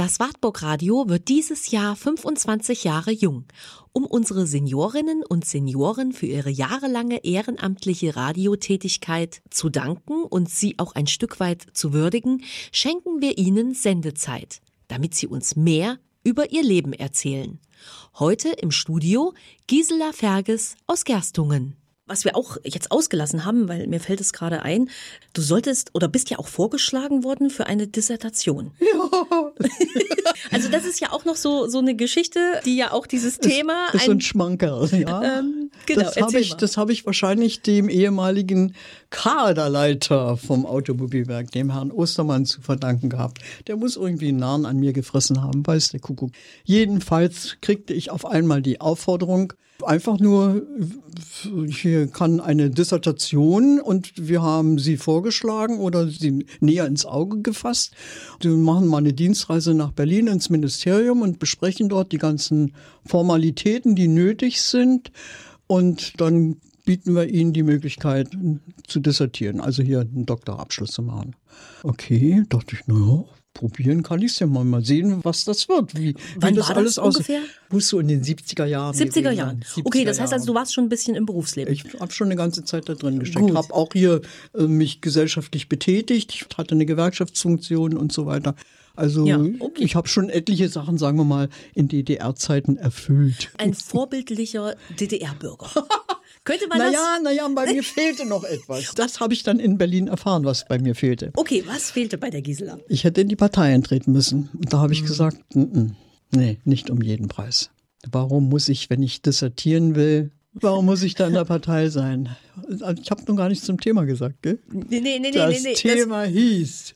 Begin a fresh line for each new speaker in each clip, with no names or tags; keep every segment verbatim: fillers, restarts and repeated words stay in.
Das Wartburg Radio wird dieses Jahr fünfundzwanzig Jahre jung. Um unsere Seniorinnen und Senioren für ihre jahrelange ehrenamtliche Radiotätigkeit zu danken und sie auch ein Stück weit zu würdigen, schenken wir ihnen Sendezeit, damit sie uns mehr über ihr Leben erzählen. Heute im Studio Gisela Ferges aus Gerstungen. Was wir auch jetzt ausgelassen haben, weil mir fällt es gerade ein, du solltest oder bist ja auch vorgeschlagen worden für eine Dissertation.
Ja.
Also das ist ja auch noch so so eine Geschichte, die ja auch dieses Thema...
Das ist ein, ein Schmankerl, ja.
Ähm, genau,
das habe ich, das hab ich wahrscheinlich dem ehemaligen Kaderleiter vom Automobilwerk, dem Herrn Ostermann, zu verdanken gehabt. Der muss irgendwie einen Narren an mir gefressen haben, weiß der Kuckuck. Jedenfalls kriegte ich auf einmal die Aufforderung, einfach nur, hier kann eine Dissertation und wir haben sie vorgeschlagen oder sie näher ins Auge gefasst. Wir machen mal eine Dienstreise nach Berlin ins Ministerium und besprechen dort die ganzen Formalitäten, die nötig sind, und dann bieten wir Ihnen die Möglichkeit zu dissertieren, also hier einen Doktorabschluss zu machen. Okay, dachte ich, naja, probieren kann ich es ja mal. Mal sehen, was das wird. Wie,
Wann
wie das
war
alles
das
aussieht.
ungefähr?
Muss so in den siebziger Jahren
siebziger
gewesen
Jahren.
sein. siebziger
Okay, das heißt also, du
Jahren.
warst schon ein bisschen im Berufsleben.
Ich habe schon eine ganze Zeit da drin gesteckt.
Gut.
Habe auch hier äh, mich gesellschaftlich betätigt. Ich hatte eine Gewerkschaftsfunktion und so weiter. Also
Ja, okay.
ich habe schon etliche Sachen, sagen wir mal, in D D R-Zeiten erfüllt.
Ein vorbildlicher D D R-Bürger. Könnte man
Naja,
das...
naja, bei mir fehlte noch etwas. Das habe ich dann in Berlin erfahren, was bei mir fehlte.
Okay, was fehlte bei der Gisela?
Ich hätte in die Partei eintreten müssen. Und da habe ich gesagt, n -n, nee, nicht um jeden Preis. Warum muss ich, wenn ich dissertieren will, warum muss ich da in der Partei sein? Ich habe noch gar nichts zum Thema gesagt, gell?
Nee, nee, nee,
Das
nee, nee.
Thema hieß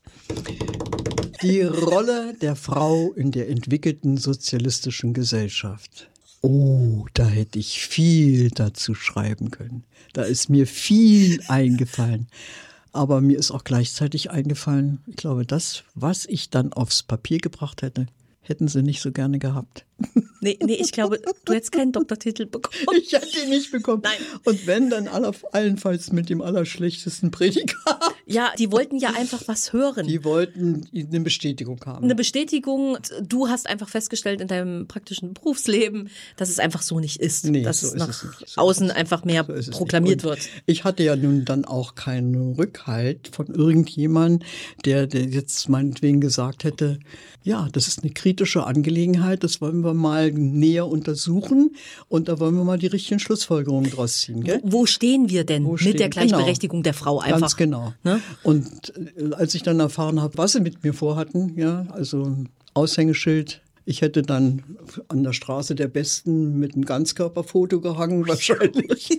die Rolle der Frau in der entwickelten sozialistischen Gesellschaft. Oh, da hätte ich viel dazu schreiben können. Da ist mir viel eingefallen. Aber mir ist auch gleichzeitig eingefallen, ich glaube, das, was ich dann aufs Papier gebracht hätte, hätten sie nicht so gerne gehabt.
Nee, nee, ich glaube, du hättest keinen Doktortitel bekommen.
Ich hätte ihn nicht bekommen.
Nein.
Und wenn, dann aller, allenfalls mit dem allerschlechtesten Prädikat.
Ja, die wollten ja einfach was hören.
Die wollten eine Bestätigung haben.
Eine Bestätigung. Du hast einfach festgestellt in deinem praktischen Berufsleben, dass es einfach so nicht ist.
Nee,
dass
so
es
ist
nach
es nicht. So
außen
ist es
einfach mehr
So ist es
proklamiert
nicht. Und
wird.
Ich hatte ja nun dann auch keinen Rückhalt von irgendjemandem, der, der jetzt meinetwegen gesagt hätte, ja, das ist eine kritische Angelegenheit, das wollen wir mal näher untersuchen und da wollen wir mal die richtigen Schlussfolgerungen draus ziehen. Gell?
Wo stehen wir denn
Wo
mit
stehen-
der Gleichberechtigung
genau.
der Frau einfach?
Ganz genau.
Ne?
Und äh, als ich dann erfahren habe, was sie mit mir vorhatten, ja, also ein Aushängeschild, ich hätte dann an der Straße der Besten mit einem Ganzkörperfoto gehangen, wahrscheinlich.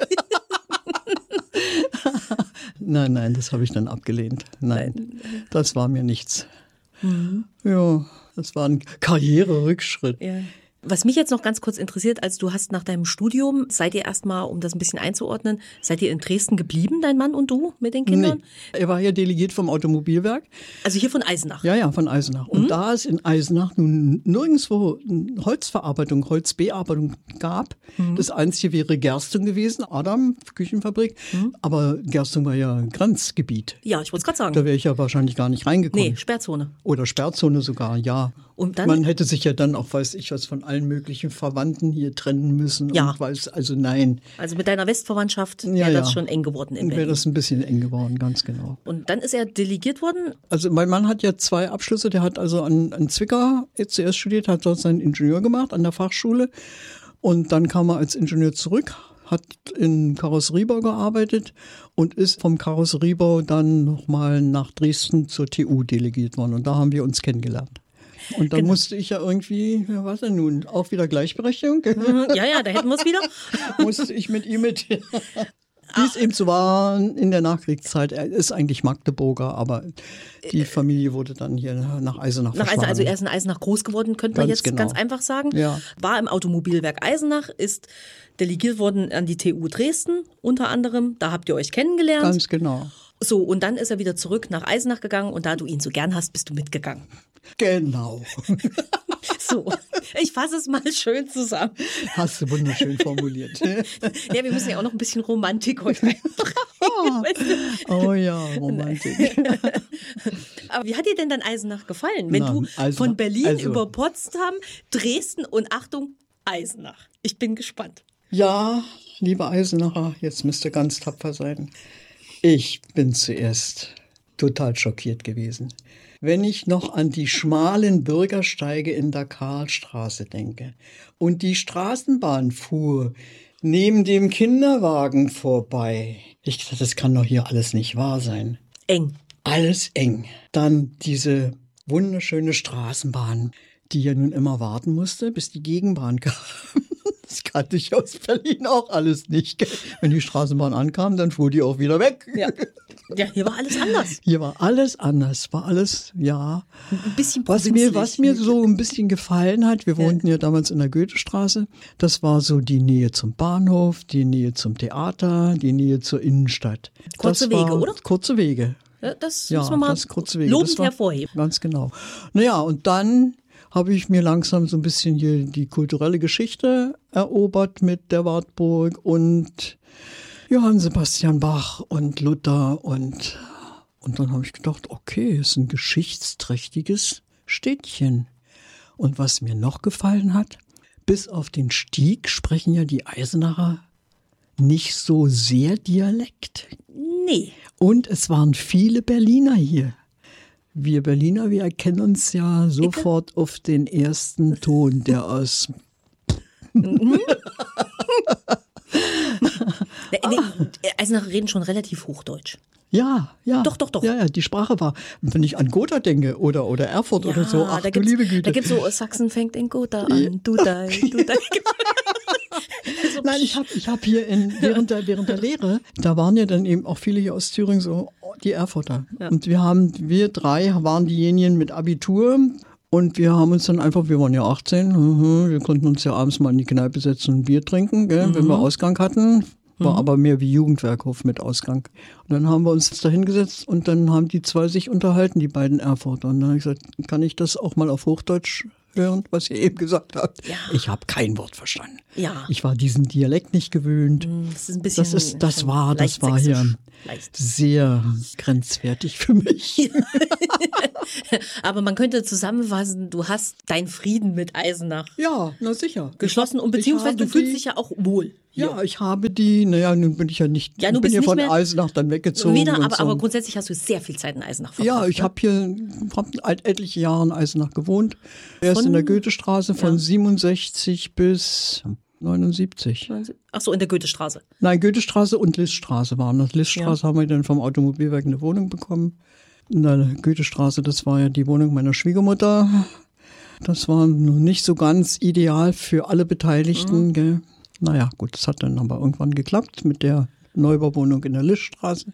Nein, nein, das habe ich dann abgelehnt. Nein, das war mir nichts.
Mhm.
Ja, das war ein Karriererückschritt.
Ja. Was mich jetzt noch ganz kurz interessiert, als du hast nach deinem Studium, seid ihr erstmal, um das ein bisschen einzuordnen, seid ihr in Dresden geblieben, dein Mann und du mit den Kindern?
Nee, er war ja delegiert vom Automobilwerk.
Also hier von Eisenach?
Ja, ja, von Eisenach. Und mhm. da es in Eisenach nun nirgendwo Holzverarbeitung, Holzbearbeitung gab, mhm. das Einzige wäre Gerstung gewesen, Adam, Küchenfabrik, mhm. aber Gerstung war ja Grenzgebiet.
Ja, ich wollte es gerade sagen.
Da wäre ich ja wahrscheinlich gar nicht reingekommen.
Nee, Sperrzone.
Oder Sperrzone sogar, ja.
Und dann,
man hätte sich ja dann auch, weiß ich was, von allen möglichen Verwandten hier trennen müssen.
Ja.
Und weiß, also nein.
Also mit deiner Westverwandtschaft wäre
ja,
das
ja.
schon eng geworden in
Berlin. Wäre das ein bisschen eng geworden, ganz genau.
Und dann ist er delegiert worden?
Also mein Mann hat ja zwei Abschlüsse. Der hat also an, an Zwickau zuerst studiert, hat dort seinen Ingenieur gemacht an der Fachschule. Und dann kam er als Ingenieur zurück, hat in Karosseriebau gearbeitet und ist vom Karosseriebau dann nochmal nach Dresden zur T U delegiert worden. Und da haben wir uns kennengelernt. Und dann genau. musste ich ja irgendwie, ja, was denn nun, auch wieder Gleichberechtigung?
Ja, ja, da hätten wir es wieder.
Musste ich mit ihm mit. Wie es eben so war in der Nachkriegszeit. Er ist eigentlich Magdeburger, aber die Familie wurde dann hier nach Eisenach
nach
verschlagen.
Also er ist in Eisenach groß geworden, könnte man
ganz
jetzt
genau.
ganz einfach sagen.
Ja.
War im Automobilwerk Eisenach, ist delegiert worden an die T U Dresden unter anderem. Da habt ihr euch kennengelernt.
Ganz genau.
So, und dann ist er wieder zurück nach Eisenach gegangen und da du ihn so gern hast, bist du mitgegangen.
Genau.
So, ich fasse es mal schön zusammen.
Hast du wunderschön formuliert.
Ja, wir müssen ja auch noch ein bisschen Romantik heute reinbringen.
Oh ja, Romantik.
Aber wie hat dir denn dann Eisenach gefallen? Wenn
Na,
du
Eisenach,
von Berlin
also,
über Potsdam, Dresden und Achtung, Eisenach. Ich bin gespannt.
Ja, liebe Eisenacher, jetzt müsst ihr ganz tapfer sein. Ich bin zuerst total schockiert gewesen. Wenn ich noch an die schmalen Bürgersteige in der Karlstraße denke und die Straßenbahn fuhr neben dem Kinderwagen vorbei. Ich dachte, das kann doch hier alles nicht wahr sein.
Eng.
Alles eng. Dann diese wunderschöne Straßenbahn, die ja nun immer warten musste, bis die Gegenbahn kam. Das kannte ich aus Berlin auch alles nicht. Wenn die Straßenbahn ankam, dann fuhr die auch wieder weg.
Ja, ja, hier war alles anders.
Hier war alles anders, war alles, ja.
Ein bisschen
was mir, was mir so ein bisschen gefallen hat, wir wohnten ja damals in der Goethestraße, das war so die Nähe zum Bahnhof, die Nähe zum Theater, die Nähe zur Innenstadt.
Kurze
das
Wege, oder?
Kurze Wege.
Ja, das
ja,
muss man mal
das kurze Wege.
lobend
das war,
hervorheben.
Ganz genau. Naja, und dann habe ich mir langsam so ein bisschen hier die kulturelle Geschichte erobert mit der Wartburg und Johann Sebastian Bach und Luther und, und dann habe ich gedacht, okay, ist ein geschichtsträchtiges Städtchen. Und was mir noch gefallen hat, bis auf den Stieg sprechen ja die Eisenacher nicht so sehr Dialekt.
Nee.
Und es waren viele Berliner hier. Wir Berliner, wir erkennen uns ja sofort auf den ersten Ton, der aus...
Eisenacher reden schon relativ Hochdeutsch.
Ja, ja.
Doch, doch, doch.
Ja, ja, die Sprache war, wenn ich an Gotha denke oder, oder Erfurt
Ja,
oder so, ach
da
du liebe Güte.
Da gibt es so, Sachsen fängt in Gotha an, du da, du da. So.
Nein, ich habe ich hab hier in, während, der, während der Lehre, da waren ja dann eben auch viele hier aus Thüringen so, die Erfurter. Ja. Und wir haben, wir drei waren diejenigen mit Abitur. Und wir haben uns dann einfach, wir waren ja achtzehn, wir konnten uns ja abends mal in die Kneipe setzen und ein Bier trinken, gell, mhm. wenn wir Ausgang hatten. War mhm. aber mehr wie Jugendwerkhof mit Ausgang. Und dann haben wir uns da hingesetzt und dann haben die zwei sich unterhalten, die beiden Erfurter. Und dann habe ich gesagt, kann ich das auch mal auf Hochdeutsch hören, was ihr eben gesagt habt?
Ja.
Ich habe kein Wort verstanden.
Ja.
Ich war diesen Dialekt nicht gewöhnt.
Das ist ein bisschen,
das ist, das war, das war hier leicht. Sehr grenzwertig für mich.
Aber man könnte zusammenfassen, du hast deinen Frieden mit Eisenach.
Ja, na sicher.
Geschlossen und beziehungsweise du fühlst dich ja auch wohl.
Ja, ja, ich habe die, naja, nun bin ich ja nicht,
ja, du
bin
bist
ja
nicht
von
mehr
Eisenach dann weggezogen.
Wieder, aber,
so.
aber grundsätzlich hast du sehr viel Zeit in Eisenach verbracht.
Ja, ich
ne?
habe hier hab etliche Jahre in Eisenach gewohnt. Erst
von,
in der Goethestraße von
ja.
siebenundsechzig bis neunundsiebzig.
Ach so, in der Goethestraße.
Nein, Goethestraße und Liststraße waren das. Liststraße ja. haben wir dann vom Automobilwerk eine Wohnung bekommen. In der Goethestraße, das war ja die Wohnung meiner Schwiegermutter. Das war nun nicht so ganz ideal für alle Beteiligten, mhm. gell. Naja, gut, das hat dann aber irgendwann geklappt mit der Neubauwohnung in der Liststraße.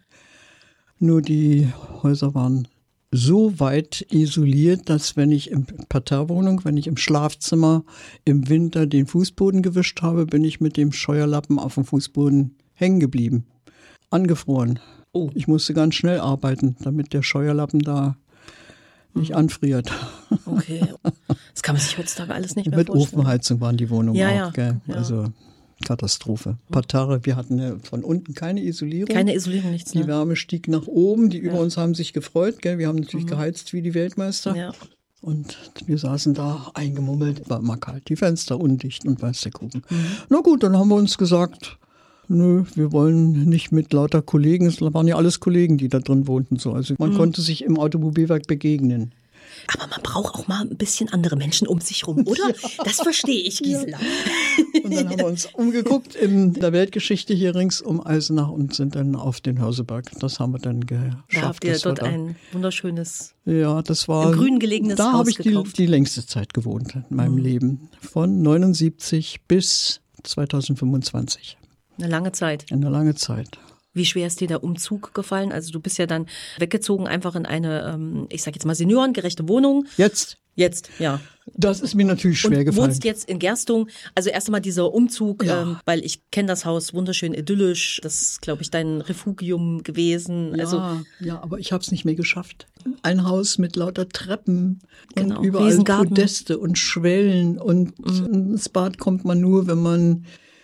Nur die Häuser waren so weit isoliert, dass wenn ich im Parterrewohnung, wenn ich im Schlafzimmer im Winter den Fußboden gewischt habe, bin ich mit dem Scheuerlappen auf dem Fußboden hängen geblieben. Angefroren. Oh. Ich musste ganz schnell arbeiten, damit der Scheuerlappen da nicht anfriert.
Okay. Das kann man sich heutzutage alles nicht mehr
mit
vorstellen.
Mit Ofenheizung waren die Wohnungen
ja,
auch,
ja.
gell?
Ja.
Also Katastrophe. Parterre, wir hatten ja von unten keine Isolierung.
Keine Isolierung, nichts.
Die
ne?
Wärme stieg nach oben, die
ja.
über uns haben sich gefreut, gell? Wir haben natürlich mhm. geheizt wie die Weltmeister.
Ja.
Und wir saßen da eingemummelt, war immer kalt, die Fenster undicht und weiß der Kuchen. Mhm. Na gut, dann haben wir uns gesagt, nö, wir wollen nicht mit lauter Kollegen, es waren ja alles Kollegen, die da drin wohnten. So. Also man mhm. konnte sich im Automobilwerk begegnen.
Aber man braucht auch mal ein bisschen andere Menschen um sich rum, oder? Ja. Das verstehe ich, Gisela.
Ja. Und dann haben wir uns umgeguckt in der Weltgeschichte hier rings um Eisenach und sind dann auf den Hörseberg. Das haben wir dann geschafft.
Da habt ihr dort ein wunderschönes,
ja, das war,
im Grün gelegenes
da
Haus
habe ich die,
gekauft.
die längste Zeit gewohnt in meinem mhm. Leben. Von neunundsiebzig bis zweitausendfünfundzwanzig.
Eine lange Zeit.
Eine lange Zeit.
Wie schwer ist dir der Umzug gefallen? Also du bist ja dann weggezogen einfach in eine, ich sag jetzt mal, seniorengerechte Wohnung.
Jetzt?
Jetzt, ja.
Das ist mir natürlich schwer
und
gefallen.
Du wohnst jetzt in Gerstung. Also erst einmal dieser Umzug, ja. ähm, weil ich kenne das Haus wunderschön idyllisch. Das ist, glaube ich, dein Refugium gewesen.
Ja,
also,
ja, aber ich habe es nicht mehr geschafft. Ein Haus mit lauter Treppen
genau,
und überall Podeste und Schwellen. Und mhm. ins Bad kommt man nur, wenn man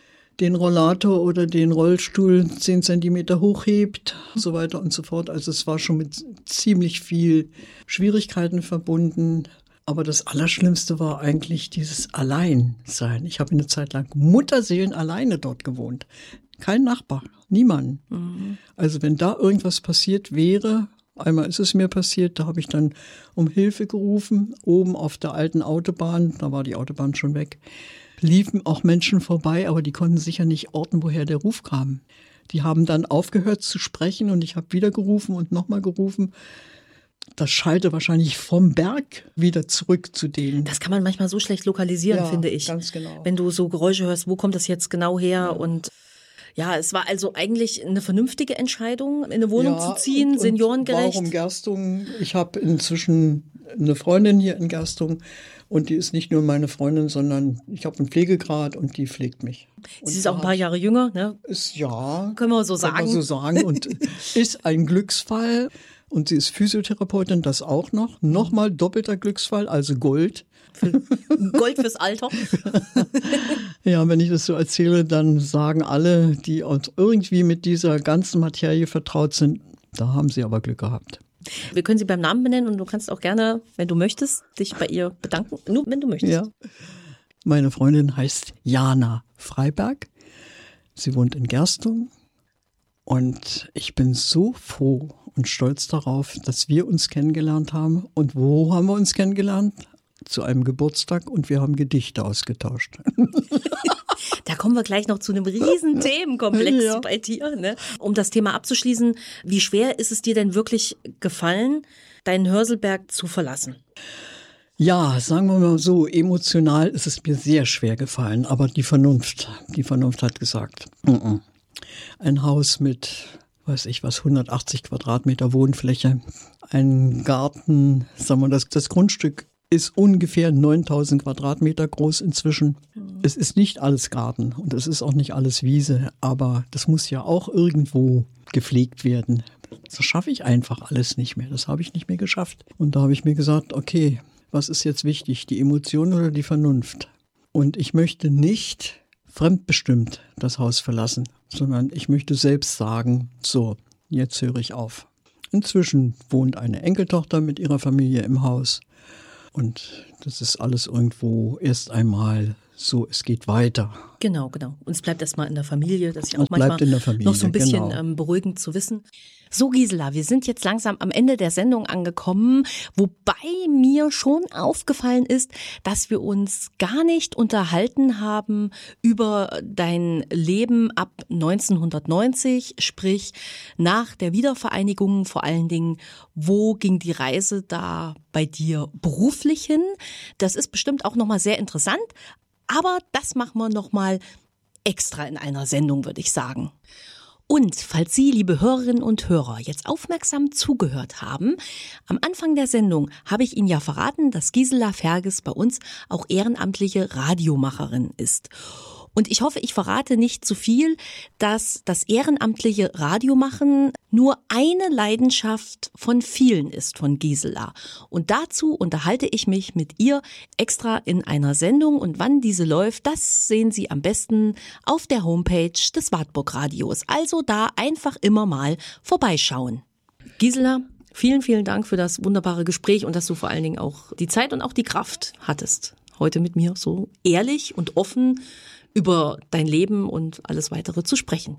den Rollator oder den Rollstuhl zehn Zentimeter hochhebt, so weiter und so fort. Also es war schon mit ziemlich viel Schwierigkeiten verbunden. Aber das Allerschlimmste war eigentlich dieses Alleinsein. Ich habe eine Zeit lang Mutterseelen alleine dort gewohnt. Kein Nachbar, niemand. Mhm. Also wenn da irgendwas passiert wäre, einmal ist es mir passiert, da habe ich dann um Hilfe gerufen, oben auf der alten Autobahn, da war die Autobahn schon weg, liefen auch Menschen vorbei, aber die konnten sicher nicht orten, woher der Ruf kam. Die haben dann aufgehört zu sprechen und ich habe wieder gerufen und nochmal gerufen. Das schallte wahrscheinlich vom Berg wieder zurück zu denen.
Das kann man manchmal so schlecht lokalisieren,
ja,
finde ich.
Ganz genau.
Wenn du so Geräusche hörst, wo kommt das jetzt genau her? Ja. Und ja, es war also eigentlich eine vernünftige Entscheidung, in eine Wohnung
ja,
zu ziehen,
und,
seniorengerecht.
Warum Gerstungen? Ich habe inzwischen eine Freundin hier in Gerstungen und die ist nicht nur meine Freundin, sondern ich habe einen Pflegegrad und die pflegt mich. Und
sie ist auch ein paar Jahre jünger, ne?
Ist ja,
können wir so sagen.
Können wir so sagen und ist ein Glücksfall. Und sie ist Physiotherapeutin, das auch noch. Nochmal doppelter Glücksfall, also Gold.
Gold fürs Alter.
Ja, wenn ich das so erzähle, dann sagen alle, die irgendwie mit dieser ganzen Materie vertraut sind, da haben sie aber Glück gehabt.
Wir können sie beim Namen benennen und du kannst auch gerne, wenn du möchtest, dich bei ihr bedanken. Nur wenn du möchtest.
Ja. Meine Freundin heißt Jana Freiberg. Sie wohnt in Gerstungen. Und ich bin so froh und stolz darauf, dass wir uns kennengelernt haben. Und wo haben wir uns kennengelernt? Zu einem Geburtstag und wir haben Gedichte ausgetauscht.
Da kommen wir gleich noch zu einem riesen Themenkomplex
ja.
bei dir. Ne? Um das Thema abzuschließen, wie schwer ist es dir denn wirklich gefallen, deinen Hörselberg zu verlassen?
Ja, sagen wir mal so, emotional ist es mir sehr schwer gefallen. Aber die Vernunft, die Vernunft hat gesagt, n-n. Ein Haus mit, weiß ich was, hundertachtzig Quadratmeter Wohnfläche, ein Garten, sagen wir, das, das Grundstück ist ungefähr neuntausend Quadratmeter groß inzwischen. Mhm. Es ist nicht alles Garten und es ist auch nicht alles Wiese, aber das muss ja auch irgendwo gepflegt werden. Das schaffe ich einfach alles nicht mehr, das habe ich nicht mehr geschafft. Und da habe ich mir gesagt, okay, was ist jetzt wichtig, die Emotion oder die Vernunft? Und ich möchte nicht fremdbestimmt das Haus verlassen, sondern ich möchte selbst sagen, so, jetzt höre ich auf. Inzwischen wohnt eine Enkeltochter mit ihrer Familie im Haus und das ist alles irgendwo erst einmal so, es geht weiter.
Genau, genau. Und es bleibt erstmal in der Familie, das ist ja auch
es bleibt
manchmal
in der Familie,
noch so ein bisschen
genau.
ähm, beruhigend zu wissen. So Gisela, wir sind jetzt langsam am Ende der Sendung angekommen, wobei mir schon aufgefallen ist, dass wir uns gar nicht unterhalten haben über dein Leben ab neunzehnhundertneunzig, sprich nach der Wiedervereinigung, vor allen Dingen, wo ging die Reise da bei dir beruflich hin? Das ist bestimmt auch nochmal sehr interessant, aber das machen wir nochmal extra in einer Sendung, würde ich sagen. Und falls Sie, liebe Hörerinnen und Hörer, jetzt aufmerksam zugehört haben, am Anfang der Sendung habe ich Ihnen ja verraten, dass Gisela Ferges bei uns auch ehrenamtliche Radiomacherin ist. Und ich hoffe, ich verrate nicht zu viel, dass das ehrenamtliche Radiomachen nur eine Leidenschaft von vielen ist von Gisela. Und dazu unterhalte ich mich mit ihr extra in einer Sendung. Und wann diese läuft, das sehen Sie am besten auf der Homepage des Wartburg Radios. Also da einfach immer mal vorbeischauen. Gisela, vielen, vielen Dank für das wunderbare Gespräch und dass du vor allen Dingen auch die Zeit und auch die Kraft hattest, heute mit mir so ehrlich und offen über dein Leben und alles weitere zu sprechen.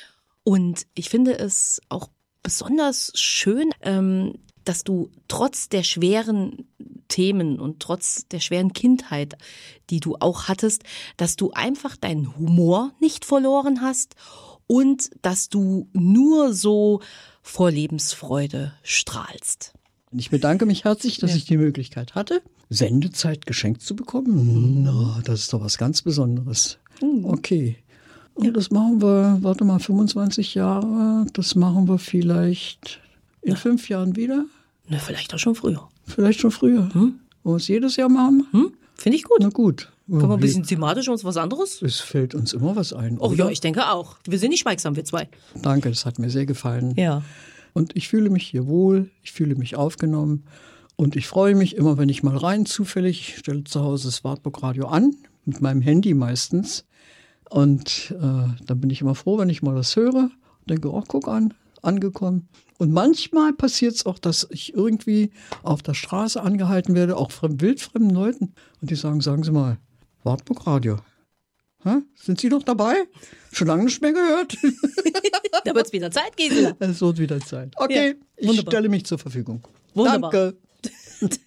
Und ich finde es auch besonders schön, dass du trotz der schweren Themen und trotz der schweren Kindheit, die du auch hattest, dass du einfach deinen Humor nicht verloren hast und dass du nur so vor Lebensfreude strahlst.
Ich bedanke mich herzlich, dass ja. ich die Möglichkeit hatte, Sendezeit geschenkt zu bekommen. Na, das ist doch was ganz Besonderes. Mhm. Okay. Und ja. das machen wir, warte mal, fünfundzwanzig Jahre. Das machen wir vielleicht in Na. fünf Jahren wieder.
Na, vielleicht auch schon früher.
Vielleicht schon früher. Hm? Wollen wir es jedes Jahr machen?
Hm? Finde ich gut.
Na gut.
Können wir ein bisschen thematisch uns was anderes?
Es fällt uns immer was ein.
Oh oder? Ja, ich denke auch. Wir sind nicht schweigsam, wir zwei.
Danke, das hat mir sehr gefallen.
Ja.
Und ich fühle mich hier wohl, ich fühle mich aufgenommen und ich freue mich immer, wenn ich mal rein zufällig, ich stelle zu Hause das Wartburg Radio an, mit meinem Handy meistens, Und äh, dann bin ich immer froh, wenn ich mal das höre und denke, oh, guck an, angekommen. Und manchmal passiert es auch, dass ich irgendwie auf der Straße angehalten werde, auch von wildfremden Leuten. Und die sagen, sagen Sie mal, Wartburg-Radio. Hä? Sind Sie noch dabei? Schon lange nicht mehr gehört.
Da wird es wieder Zeit, Gisela.
Es wird wieder Zeit. Okay,
ja,
ich stelle mich zur Verfügung.
Wunderbar.
Danke.